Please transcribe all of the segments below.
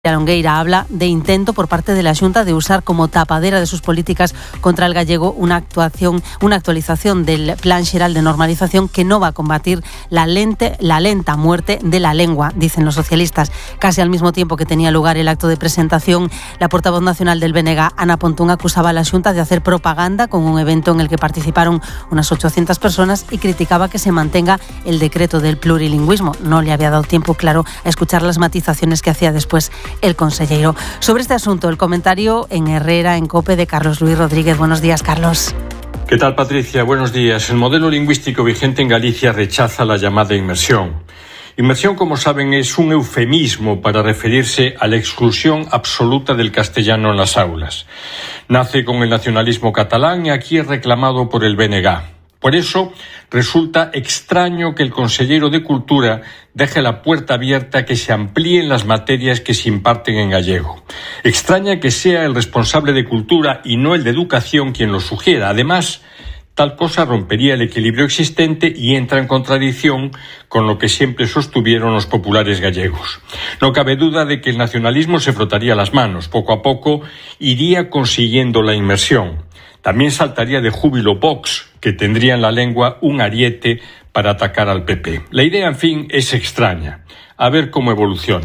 Longueira habla de intento por parte de la Xunta de usar como tapadera de sus políticas contra el gallego una actualización del Plan Xeral de Normalización que no va a combatir la lenta muerte de la lengua, dicen los socialistas. Casi al mismo tiempo que tenía lugar el acto de presentación, la portavoz nacional del BNG, Ana Pontón, acusaba a la Xunta de hacer propaganda con un evento en el que participaron unas 800 personas y criticaba que se mantenga el decreto del plurilingüismo. No le había dado tiempo, claro, a escuchar las matizaciones que hacía después el consejero. Sobre este asunto, el comentario en Herrera, en COPE, de Carlos Luis Rodríguez. Buenos días, Carlos. ¿Qué tal, Patricia? Buenos días. El modelo lingüístico vigente en Galicia rechaza la llamada inmersión. Inmersión, como saben, es un eufemismo para referirse a la exclusión absoluta del castellano en las aulas. Nace con el nacionalismo catalán y aquí es reclamado por el BNG. Por eso, resulta extraño que el consejero de Cultura deje la puerta abierta a que se amplíen las materias que se imparten en gallego. Extraña que sea el responsable de Cultura y no el de Educación quien lo sugiera. Además, tal cosa rompería el equilibrio existente y entra en contradicción con lo que siempre sostuvieron los populares gallegos. No cabe duda de que el nacionalismo se frotaría las manos. Poco a poco iría consiguiendo la inmersión. También saltaría de júbilo Vox, que tendría en la lengua un ariete para atacar al PP. La idea, en fin, es extraña. A ver cómo evoluciona.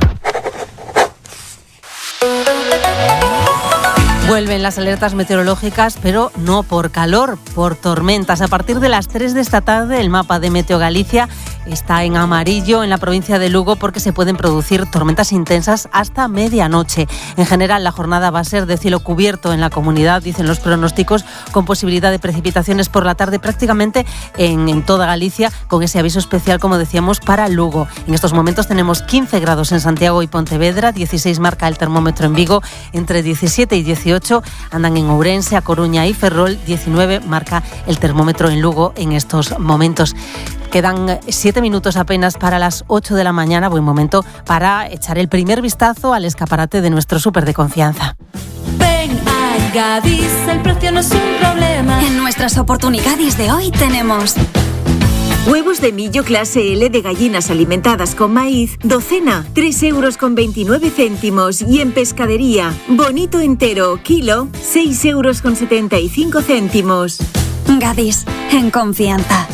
Vuelven las alertas meteorológicas, pero no por calor, por tormentas. A partir de las 3 de esta tarde, el mapa de Meteo Galicia está en amarillo en la provincia de Lugo porque se pueden producir tormentas intensas hasta medianoche. En general, la jornada va a ser de cielo cubierto en la comunidad, dicen los pronósticos, con posibilidad de precipitaciones por la tarde prácticamente en toda Galicia, con ese aviso especial, como decíamos, para Lugo. En estos momentos tenemos 15 grados en Santiago y Pontevedra, 16 marca el termómetro en Vigo, entre 17 y 18 andan en Ourense, A Coruña y Ferrol, 19 marca el termómetro en Lugo en estos momentos. Quedan 7 minutos apenas para las 8 de la mañana, buen momento para echar el primer vistazo al escaparate de nuestro súper de confianza. Ven a Gadis, el precio no es un problema. En nuestras oportunidades de hoy tenemos huevos de millo clase L de gallinas alimentadas con maíz, docena, 3,29 €. Y en pescadería, bonito entero, kilo, 6,75 €. Gadis, en confianza.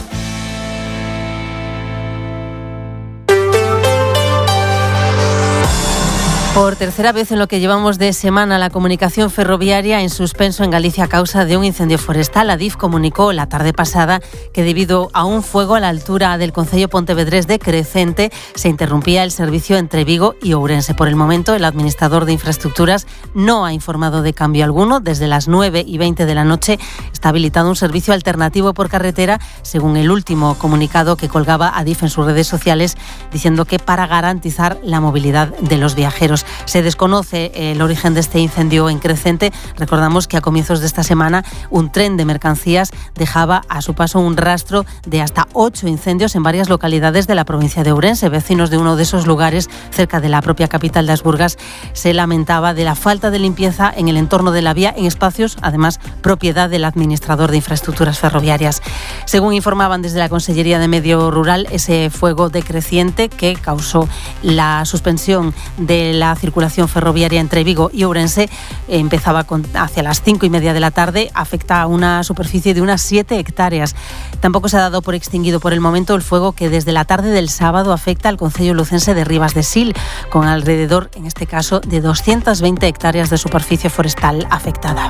Por tercera vez en lo que llevamos de semana, la comunicación ferroviaria en suspenso en Galicia a causa de un incendio forestal. Adif comunicó la tarde pasada que debido a un fuego a la altura del concello pontevedrés de Crecente se interrumpía el servicio entre Vigo y Ourense. Por el momento, el administrador de infraestructuras no ha informado de cambio alguno. Desde las 9:20 de la noche está habilitado un servicio alternativo por carretera, según el último comunicado que colgaba Adif en sus redes sociales, diciendo que para garantizar la movilidad de los viajeros. Se desconoce el origen de este incendio en Crecente. Recordamos que a comienzos de esta semana un tren de mercancías dejaba a su paso un rastro de hasta 8 incendios en varias localidades de la provincia de Ourense. Vecinos de uno de esos lugares, cerca de la propia capital de Asburgas, se lamentaba de la falta de limpieza en el entorno de la vía, en espacios, además, propiedad del administrador de infraestructuras ferroviarias. Según informaban desde la Consellería de Medio Rural, ese fuego decreciente que causó la suspensión de la circulación ferroviaria entre Vigo y Ourense empezaba hacia las 5:30 de la tarde, afecta a una superficie de unas 7 hectáreas. Tampoco se ha dado por extinguido por el momento el fuego que desde la tarde del sábado afecta al concello lucense de Ribas de Sil, con alrededor, en este caso, de 220 hectáreas de superficie forestal afectada.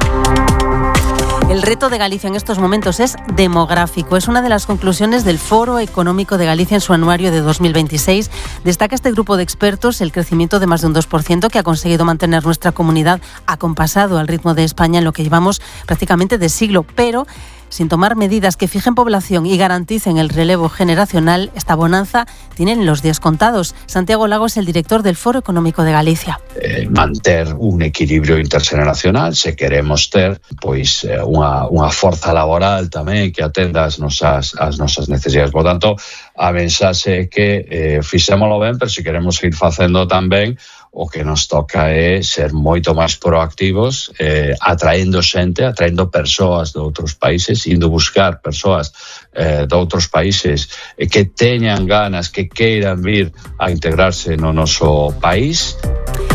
El reto de Galicia en estos momentos es demográfico. Es una de las conclusiones del Foro Económico de Galicia en su anuario de 2026. Destaca este grupo de expertos el crecimiento de más de un 2% que ha conseguido mantener nuestra comunidad acompasado al ritmo de España en lo que llevamos prácticamente de siglo, pero sin tomar medidas que fijen población y garanticen el relevo generacional, esta bonanza tienen los días contados. Santiago Lago es el director del Foro Económico de Galicia. Manter un equilibrio intergeneracional, se queremos ter unha forza laboral tamén que atenda as nosas necesidades. Por tanto, a mensaxe é que fixémolo ben, pero se queremos seguir facendo tamén, o que nos toca é ser moito máis proactivos, atraendo xente, atraendo persoas de outros países, indo buscar persoas de outros países que teñan ganas, que queiran vir a integrarse no noso país.